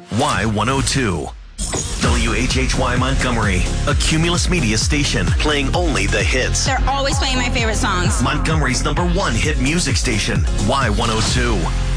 Y102. WHHY Montgomery, a Cumulus Media station playing only the hits. They're always playing my favorite songs. Montgomery's #1 hit music station, Y102.